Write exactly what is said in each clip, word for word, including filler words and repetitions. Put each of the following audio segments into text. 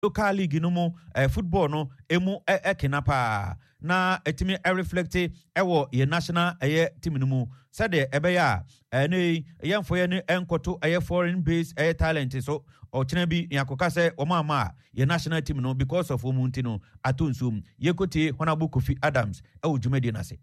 local league no mo uh, football no emu ekena pa na etimi e reflect ewo ye national eye team no mu said ebeya ene yemfo ye ne enkoto eye foreign based eye talent so o chena bi yakoka se o mama ye national team no because of omunti no atonsum yekote Honorable Kofi Adams e o dwumadi na se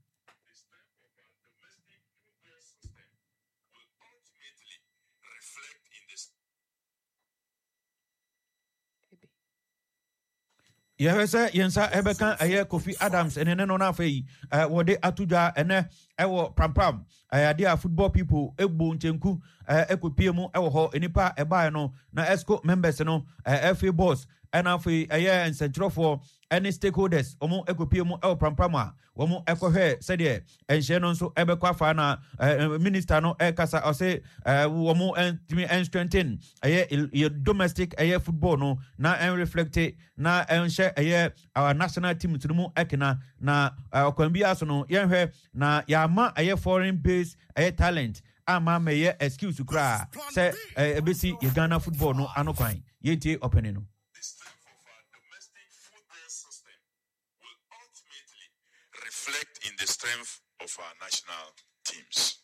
Yehese yensa ebeka aye Kofi Adams enene no na afei eh wode atudwa ene ewo prampram ade a football people egbo nchenku eh ekopie mu ewo ho enipa ebae no na esco members no eh F A boss ena afei aye ensentrofo any stakeholders omo ekopie mu ewo prampram a omo ekohwe sede enhye no nso ebekwa fa na minister no ekasa ose omo entimi en strengthen aye domestic aye football no na en reflect na enhye aye our national team tunumu ekena na okwambia so no yenhwe na yama aye foreign based aye talent ama meye excuse kra say ebesi ye Ghana football no anokwan yeti opening no reflect in the strength of our national teams.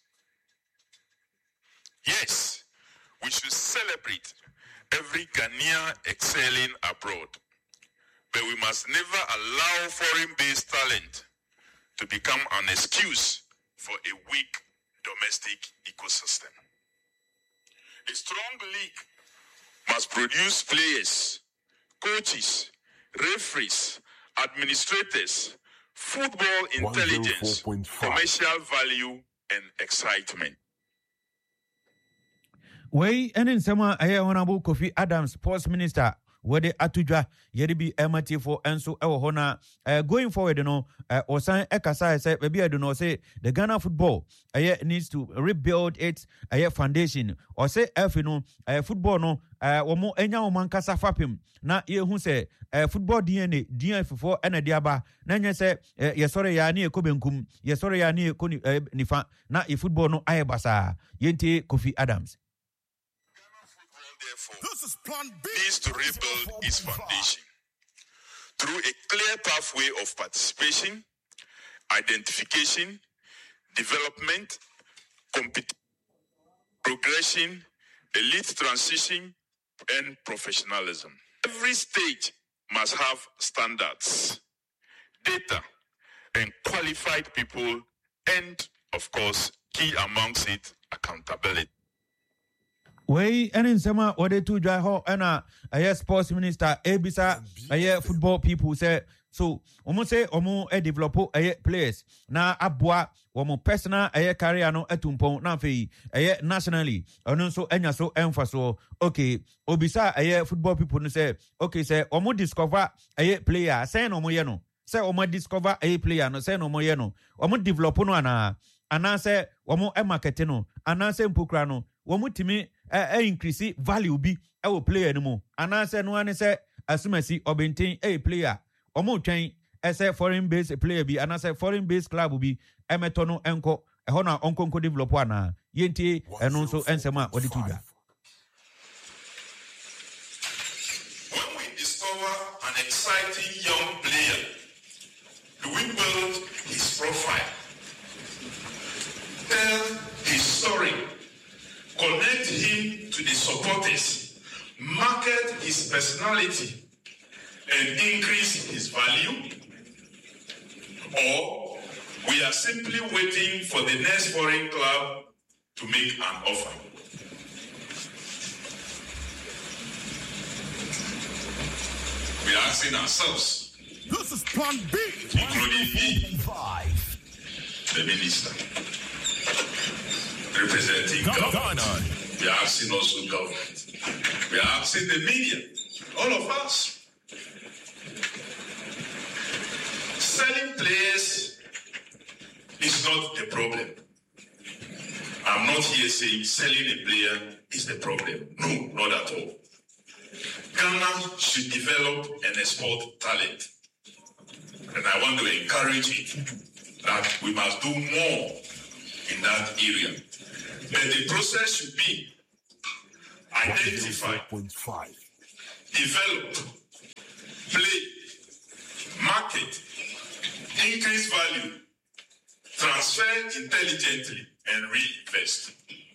Yes, we should celebrate every Ghanaian excelling abroad, but we must never allow foreign-based talent to become an excuse for a weak domestic ecosystem. A strong league must produce players, coaches, referees, administrators, football intelligence, commercial value, and excitement. Way and in summer, I Honorable Kofi Adams, Sports Minister, where the atujwa yeri bi emati for enso ewo hona uh, going forward you know uh, osan ekasa say maybe I do not say the Ghana football uh, needs to rebuild its uh, foundation or say F you know uh, football no uh, omo enya oman kasa fapim na ye hu say uh, football D N A D N A for ena diaba na nya say uh, ye sorry ya ni ekobenkum ye sorry ya ni ekoni uh, nifa na e football no ayebasa yenti Kofi Adams. This is plan B. Needs to rebuild its foundation through a clear pathway of participation, identification, development, competition, progression, elite transition, and professionalism. Every stage must have standards, data, and qualified people, and, of course, key amongst it, accountability. Way and in summer or they two dry ho and a sports minister Ebisa a football people say so almost say omo e develop a players na abua omo personal a career no etumpon na fe a nationally and so enya so emphasis okay obisa a football people no say okay say omo discover a player say no mo ye no say omo discover a player no say no mo ye no omo develop no ana ana say omo e market no ana say mpokra no omo timi e increase value bi e wo player no mo ana say no ane say asumasi obenten e player omo twen e say foreign based player bi ana say foreign based club bi e meto no enko e ho na onko nko develop ana yenti eno so ensema odi tuja. When we discover an exciting young player, do we build his profile, tell his story, connect him to the supporters, market his personality, and increase his value? Or we are simply waiting for the next foreign club to make an offer? We are asking ourselves, this is plan B, including me, the minister, representing government. We are asking also government. We are asking the media, all of us. Selling players is not the problem. I'm not here saying selling a player is the problem. No, not at all. Ghana should develop and export talent. And I want to encourage it that we must do more in that area. But the process should be identify, develop, value, transfer intelligently, and reinvest.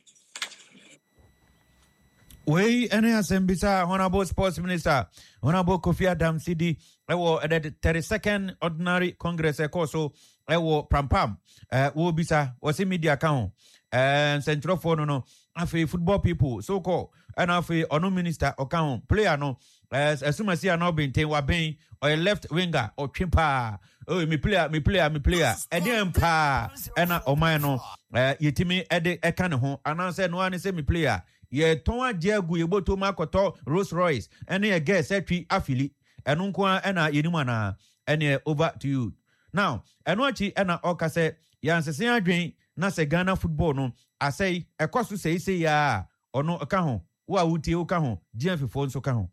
We any asembisa Honorable Sports Minister, Honorable Kofi Adam Sidi, ewo the thirty-second Ordinary Congress ekoso ewo prampam eh wo bisa wasi media account and central phone no afi football people so called and afi ono minister account player no as as soon as you are now being wa ben or a left winger or chimpa oh me player me player me player edem pa ena oman no eh yetimi ede eka ne ho ananse no ani say me player ye ton agye agu ye boto makoto Rolls Royce ene ye get setwi afili eno nko ena yenimu na ene over to you now eno achi ena oka say yansese adwen na se Ghana football no asay ekoso say say ya ono ka ho wa wutie o ka ho G F fo nso ka ho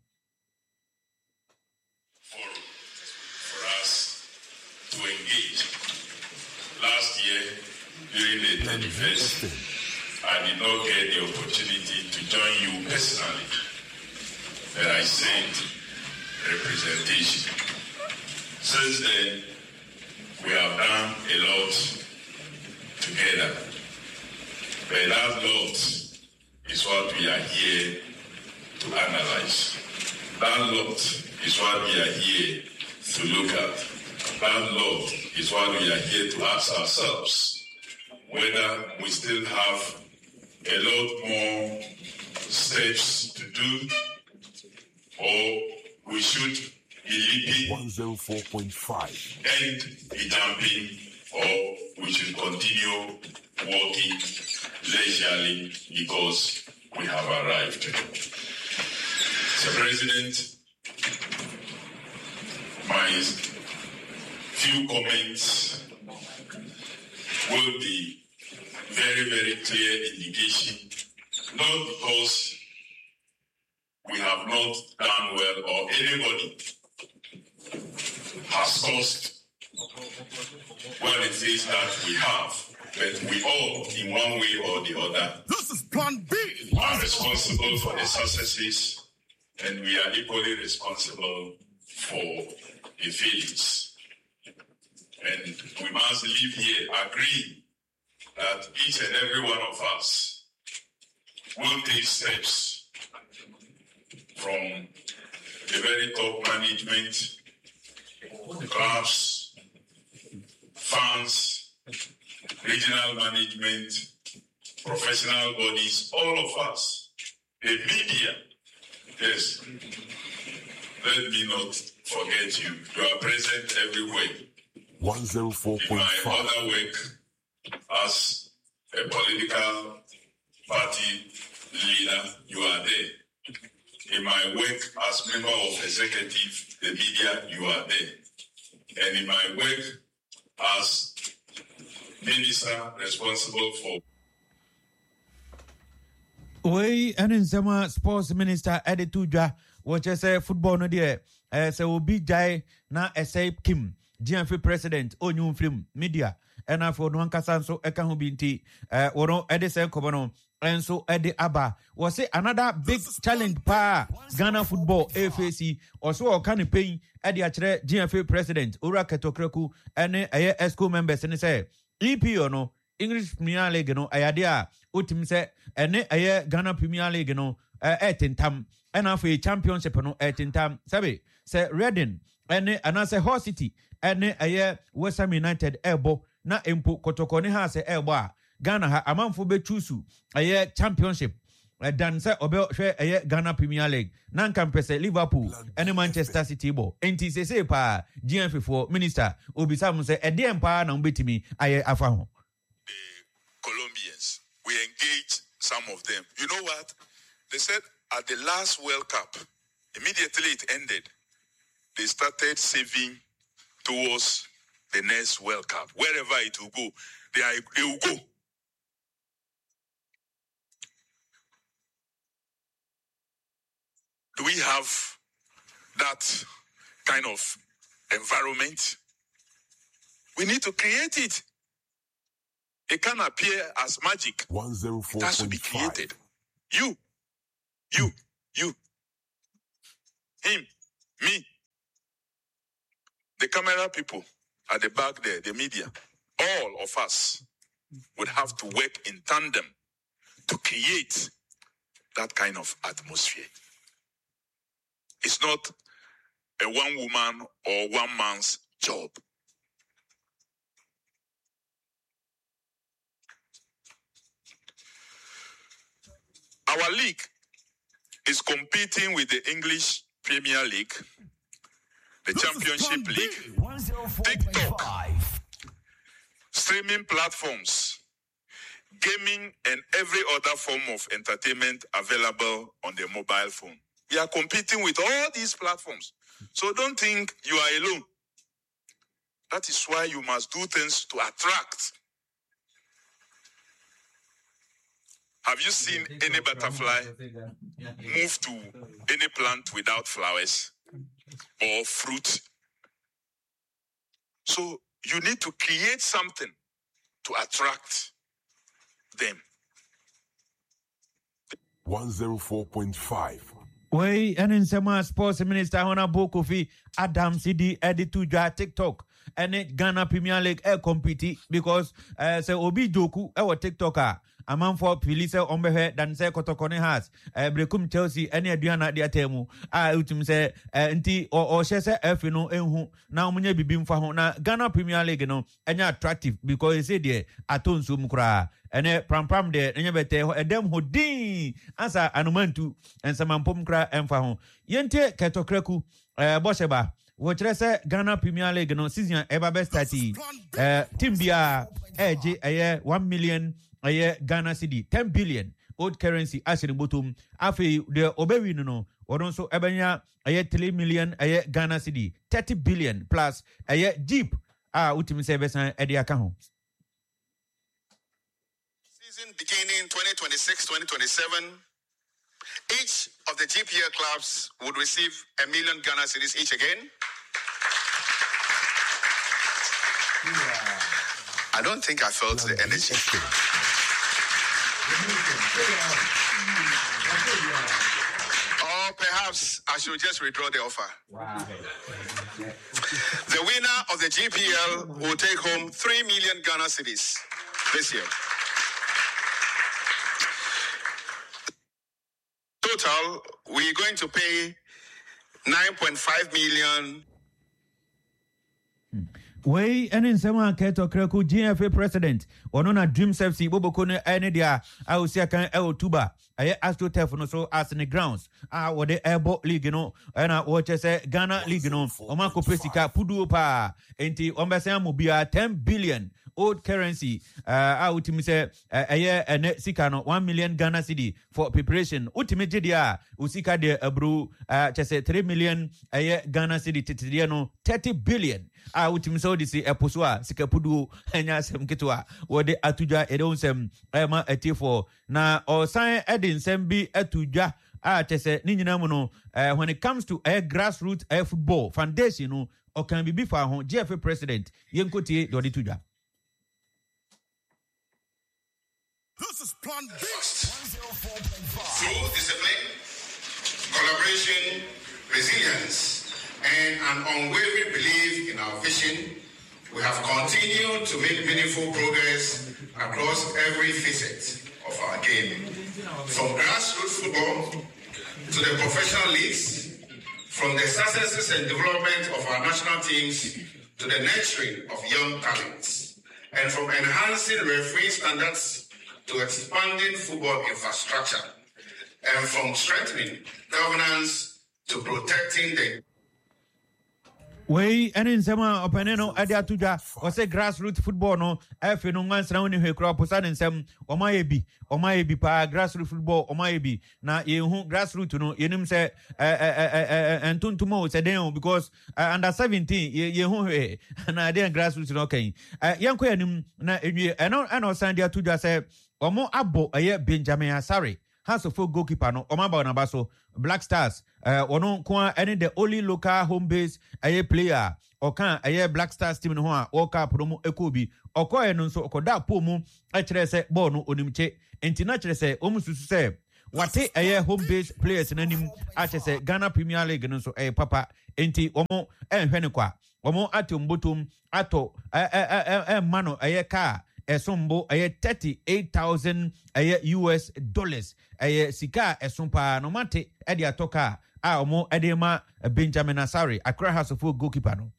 For, for us to engage. Last year, during the thirty-first, I did not get the opportunity to join you personally, but I sent representation. Since then, we have done a lot together, but that lot is what we are here to analyze. That lot is what we are here to look at. That lot is what we are here to ask ourselves, whether we still have a lot more steps to do, or we should be leaping one oh four point five and be jumping, or we should continue walking leisurely because we have arrived. Mister President, my few comments will be very, very clear indication, not because we have not done well or anybody has caused what it is that we have, but we all, in one way or the other, This is Plan B. are responsible for the successes, and we are equally responsible for the failures. And we must live here agreeing that each and every one of us will take steps from the very top management, clubs, fans, regional management, professional bodies, all of us, the media. Yes, let me not forget you. You are present everywhere. one oh four In point my five other work as a political party leader, you are there. In my work as member of executive, the media, you are there. And in my work as minister responsible for we ene nsema sports minister editudwa which say football no there eh say obi jai na essay kim G M F president onyum film media ena for no ankasa nso eka ho binti eh wono ede say kobo no enso ede aba was say another big challenge pa Ghana football F A C also o kan pain ede a kire G M F president Ora Ketokraku ene eye esco members ne say E P O no English Premier League no ayade a otim se ene eye Ghana Premier League no eh tentam ena for championship no eh tentam sabe say Reading ene anase Hull City ene eye West Ham United ebo na empo kotoko ne ha se ebo a Ghana ha amanfo betusu eye championship dan se obe hwe eye Ghana Premier League na nkampese Liverpool ene Manchester City bo enti sese pa G M F for minister obisam se ede empa na mbetimi aye afa ho Colombians. We engaged some of them. You know what? They said at the last World Cup, immediately it ended, they started saving towards the next World Cup. Wherever it will go, they, are, they will go. Do we have that kind of environment? We need to create it. It can appear as magic. one oh four It has to be point five created. You, you, you, him, me, the camera people, at the back there, the media, all of us would have to work in tandem to create that kind of atmosphere. It's not a one woman or one man's job. Our league is competing with the English Premier League, the Championship League, TikTok, streaming platforms, gaming, and every other form of entertainment available on the mobile phone. We are competing with all these platforms. So don't think you are alone. That is why you must do things to attract. Have you seen any butterfly move to any plant without flowers or fruit? So you need to create something to attract them. one oh four point five. Way and in Sema Sports Minister Honorable Kofi Adam C D editu dwa TikTok and it Ghana Premier League air compete because uh, say obi joku e wo TikToker a man for police on behe than say Kotokone has uh, Brekum Chelsea any aduana de atemu a utim say nti or she say F no enhu na omunye bibim fa ho na Ghana Premier League no enya attractive because e say there atonsu mkra ene pram pram de enye bete ho edem ho din asa anumantu ensamampom kra emfa ho yente ketokraku eh bosheba wo kire se Ghana Premier League no season eba best thirty eh team bia eje eye one million eye Ghana cedi ten billion old currency asiri botum afi de obewi no odon so ebenya eye three million eye Ghana cedi thirty billion plus eye jeep ah utimi se besan ede aka ho. Season beginning twenty twenty-six twenty twenty-seven, each of the G P L clubs would receive a million Ghana cedis each again. Yeah. I don't think I felt the energy. Or perhaps I should just withdraw the offer. Wow. The winner of the G P L will take home three million Ghana cedis this year. Total, we're going to pay nine point five million. Way and in Sama Keto Kreku G F A president, or on a Dreams F C Bobokone any dia, I will say can El Tuba, I Astro Tefono so as in the grounds. Ah, what the airboat league, you know, and I watch say Ghana League, you know, Omako Pesika, Pudu Pa, Enti Ombasam Mubia ten billion old currency. Uh, I would say a year and Sikano one million Ghana cedi for preparation. Ultimate dia Usika de Abru, uh, just say three million a year Ghana cedi Titiano thirty billion. I would so this a Puswa, Sikapudu, and Yasem Kitua, or the Atuja Edonsem, Emma Etifo. Na or sign Edin Sembi Atuja. Ah, Tesse Nininamono, uh, when it comes to a grassroots air football foundation, no, or can be before G F A president, Yenkotie Dodituja. This is Plan B. Through discipline, collaboration, resilience, and an unwavering belief in our vision, we have continued to make meaningful progress across every facet of our game. From grassroots football to the professional leagues, from the successes and development of our national teams to the nurturing of young talents, and from enhancing referee standards to expanding football infrastructure, and from strengthening governance to protecting the Way and in Sama Openeno Adiatuja or say grassroots football no F no one surrounding her crop posan and some or my be or my be pa grassroots football or my be na ye grassroots no ye nim say and tun tomorrow say den because under seventeen ye hu he na den grassroots no okay yanko yanim na enwie eno eno sandia tuja say omo abo aye Benjamin Asare has a full goalkeeper no omaba na baso Black Stars uh ono kwa any the only local home base aye player or can aye Black Stars team no ho a World Cup no ekobi okoye no so okoda po mu a kire se ball no onimche enti na kire se omususu se wate aye home base players nanim a kire se Ghana Premier League no so aye papa enti omo enhwe ne kwa omo ato mbotom ato eh eh eh mano eye car esombo eye thirty-eight thousand eye U S dollars eye sika esompa no mate e de atoka a omo e de ma Benjamin Asare Accra House of Folk goalkeeper no.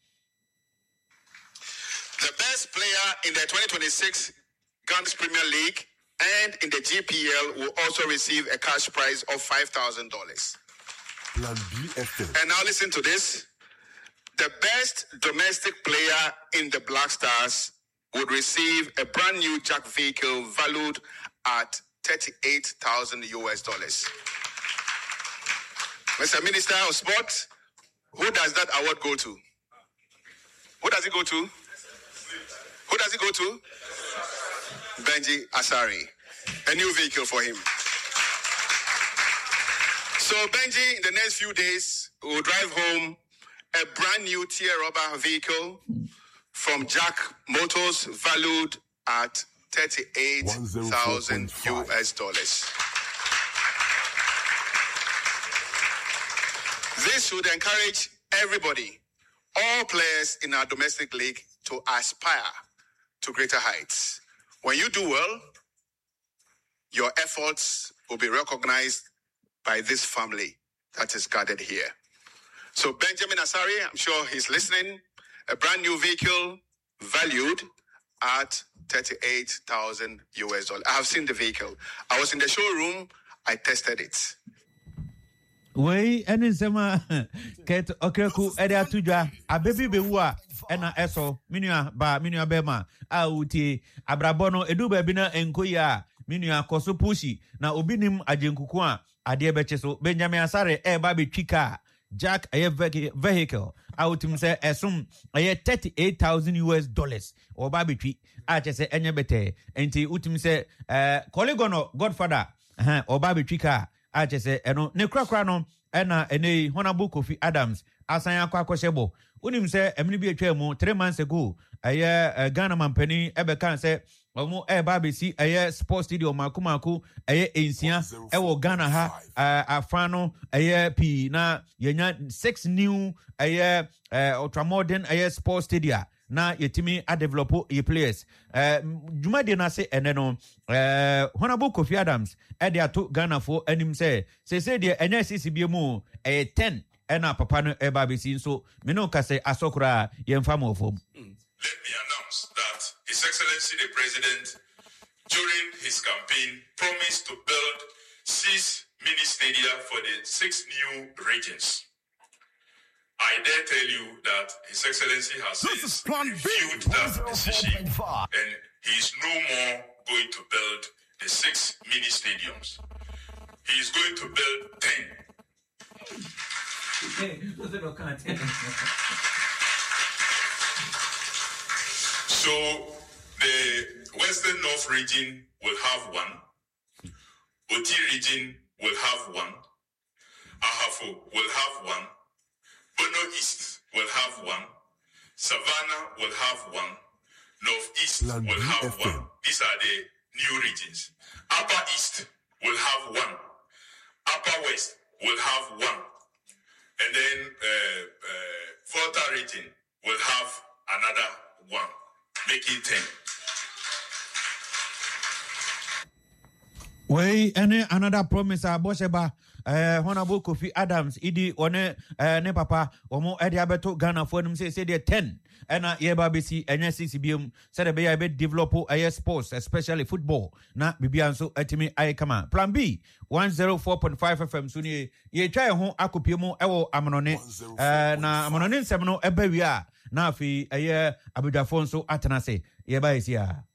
The best player in the twenty twenty-six Ghana's Premier League and in the G P L will also receive a cash prize of five thousand dollars. Plan B F M. And now listen to this. The best domestic player in the Black Stars would receive a brand new Jack vehicle valued at thirty-eight thousand U S dollars. Mister Minister of Sport, who does that award go to? Who does it go to? Who does it go to? Benji Asare. A new vehicle for him. So Benji, in the next few days, will drive home a brand new tier rubber vehicle from Jack Motors valued at thirty-eight thousand U S dollars. This should encourage everybody, all players in our domestic league, to aspire to greater heights. When you do well, your efforts will be recognized by this family that is gathered here. So Benjamin Asare, I'm sure he's listening, a brand new vehicle valued at thirty-eight thousand U S dollars. I have seen the vehicle. I was in the showroom. I tested it. Wey eni sema ket okreku ede atudwa abebi bewua ena eso minua ba minua bema a uti abrabo no edu ba bi na enkoya minua koso pushi na obinim ajenkuku a ade beche so Benjamin Asare e ba betwika Jack a vehicle out him say esum a thirty-eight thousand U S dollars or ba betwi a che se enye bete enti utim say eh Koligono Godfather eh or ba betwika a che se eno ne krakra no ena ene Honorable Kofi Adams asan akwa akoshebo unim say emni bi atwa mu three months ago aye Ghana mampani ebe kan say omo e ba be si aye sports stadium makumaku aye ensia e wo Ghana ha afano aye p na yenya six new aye ultramodern aye sports stadia na yetimi a develop ye players eh juma de na se ene no eh Honorable Kofi Adams e de ato Ghana for anim say say say de enya C C B mu eh ten ena papa no e ba be si so me no ka say asokura ye mfa mo fom. Let me announce that His Excellency the President, during his campaign, promised to build six mini stadia for the six new regions. I dare tell you that His Excellency has since reviewed that decision, and he is no more going to build the six mini stadiums. He is going to build ten. So the Western North region will have one. Oti region will have one. Ahafo will have one. Bono East will have one. Savannah will have one. Northeast will have one. These are the new regions. Upper East will have one. Upper West will have one. And then uh, uh, Volta region will have another one. Make it ten. Wey any another promise abosheba eh Honorable Kofi Adams idi one eh ne papa omo e de abeto Ghana for nim say say de ten ena ye ba be si enya C C B M say de be ya be develop air sports especially football na bibia nso atimi ai kama plan B one oh four point five F M so ni ye twa ho akopie mu ewo amonone eh na amonone nsem no eba wi a na afi eye abudwafo nso atena se ye ba esi a